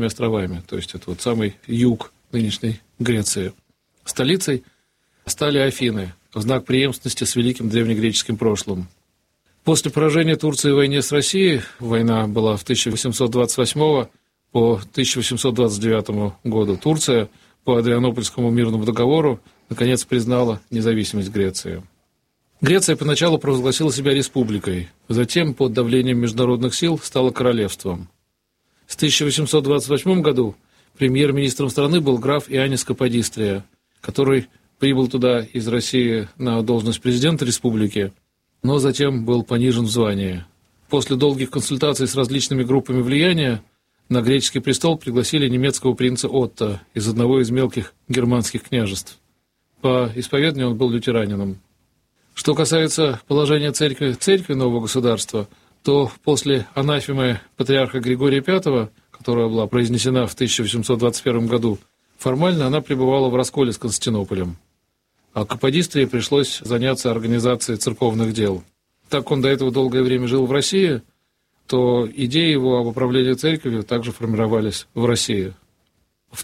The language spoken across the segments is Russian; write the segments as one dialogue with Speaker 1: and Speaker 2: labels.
Speaker 1: островами, то есть это вот самый юг нынешней Греции. Столицей стали Афины, в знак преемственности с великим древнегреческим прошлым. После поражения Турции в войне с Россией, война была в 1828 по 1829 году, Турция по Адрианопольскому мирному договору наконец признала независимость Греции. Греция поначалу провозгласила себя республикой, затем под давлением международных сил стала королевством. В 1828 году премьер-министром страны был граф Ианнис Каподистрия, который прибыл туда из России на должность президента республики, но затем был понижен в звании. После долгих консультаций с различными группами влияния на греческий престол пригласили немецкого принца Отто из одного из мелких германских княжеств. По исповеданию он был лютеранином. Что касается положения церкви нового государства, то после анафемы патриарха Григория V, которая была произнесена в 1821 году, формально она пребывала в расколе с Константинополем. А Каподистрии пришлось заняться организацией церковных дел. Так как он до этого долгое время жил в России, то идеи его об управлении церковью также формировались в России. В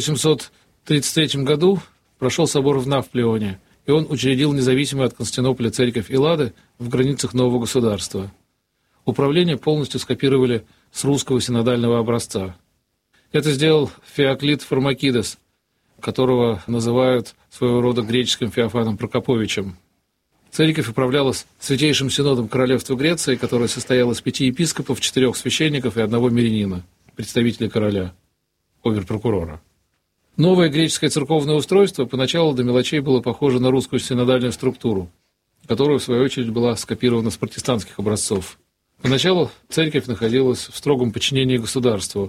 Speaker 1: 1833 году прошел собор в Навплеоне, и он учредил независимую от Константинополя церковь Эллады в границах нового государства. Управление полностью скопировали с русского синодального образца. Это сделал Феоклит Формакидес, которого называют своего рода греческим Феофаном Прокоповичем. Церковь управлялась Святейшим Синодом Королевства Греции, которое состояло из 5 епископов, 4 священников и 1 мирянина, представителя короля, обер-прокурора. Новое греческое церковное устройство поначалу до мелочей было похоже на русскую синодальную структуру, которая, в свою очередь, была скопирована с протестантских образцов. Поначалу церковь находилась в строгом подчинении государству,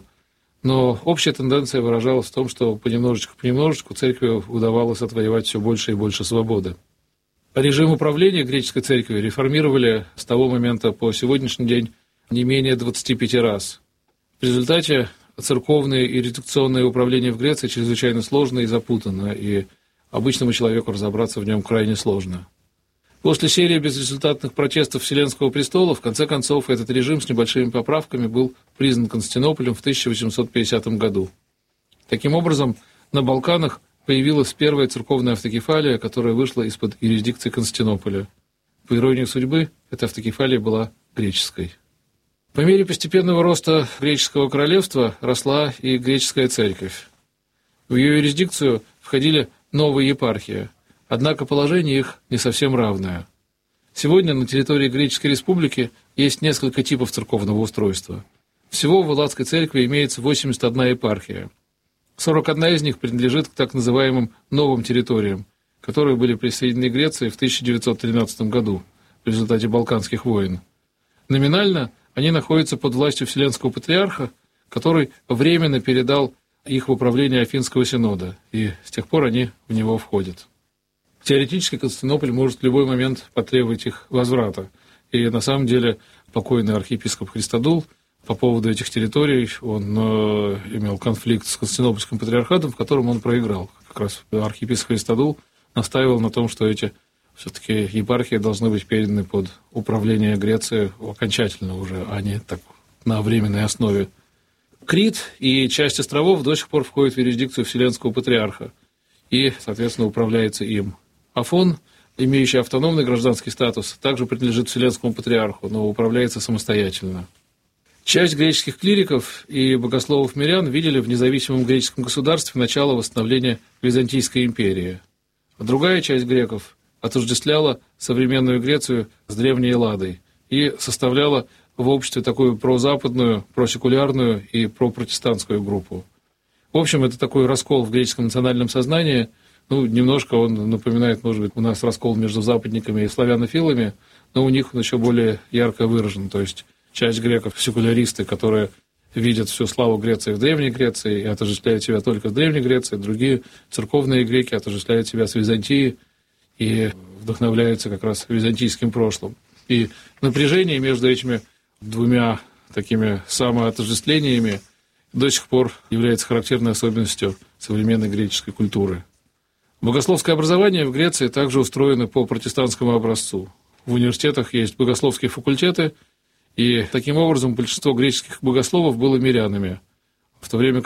Speaker 1: но общая тенденция выражалась в том, что понемножечку церкви удавалось отвоевать все больше и больше свободы. Режим управления греческой церковью реформировали с того момента по сегодняшний день не менее 25 раз. В результате церковное и редакционное управление в Греции чрезвычайно сложно и запутанно, и обычному человеку разобраться в нем крайне сложно. После серии безрезультатных протестов Вселенского престола, в конце концов, этот режим с небольшими поправками был признан Константинополем в 1850 году. Таким образом, на Балканах появилась первая церковная автокефалия, которая вышла из-под юрисдикции Константинополя. По иронии судьбы, эта автокефалия была греческой. По мере постепенного роста греческого королевства росла и греческая церковь. В ее юрисдикцию входили новые епархии, однако положение их не совсем равное. Сегодня на территории Греческой Республики есть несколько типов церковного устройства. Всего в Элладской церкви имеется 81 епархия. 41 из них принадлежит к так называемым новым территориям, которые были присоединены Греции в 1913 году в результате Балканских войн. Номинально они находятся под властью Вселенского патриарха, который временно передал их в управление Афинского синода, и с тех пор они в него входят. Теоретически Константинополь может в любой момент потребовать их возврата. И на самом деле покойный архиепископ Христодул по поводу этих территорий, он имел конфликт с Константинопольским патриархатом, в котором он проиграл. Как раз архиепископ Христодул настаивал на том, что эти все-таки епархии должны быть переданы под управление Греции окончательно уже, а не так на временной основе. Крит и часть островов до сих пор входят в юрисдикцию Вселенского патриарха и, соответственно, управляется им. Афон, имеющий автономный гражданский статус, также принадлежит Вселенскому патриарху, но управляется самостоятельно. Часть греческих клириков и богословов-мирян видели в независимом греческом государстве начало восстановления Византийской империи. Другая часть греков отождествляла современную Грецию с древней Элладой и составляла в обществе такую прозападную, просекулярную и пропротестантскую группу. В общем, это такой раскол в греческом национальном сознании. Немножко он напоминает, может быть, у нас раскол между западниками и славянофилами, но у них он еще более ярко выражен. То есть часть греков – секуляристы, которые видят всю славу Греции в Древней Греции и отождествляют себя только с Древней Грецией. Другие церковные греки отождествляют себя с Византией и вдохновляются как раз византийским прошлым. И напряжение между этими двумя такими самоотождествлениями до сих пор является характерной особенностью современной греческой культуры. Богословское образование в Греции также устроено по протестантскому образцу. В университетах есть богословские факультеты, и таким образом большинство греческих богословов было мирянами. в то время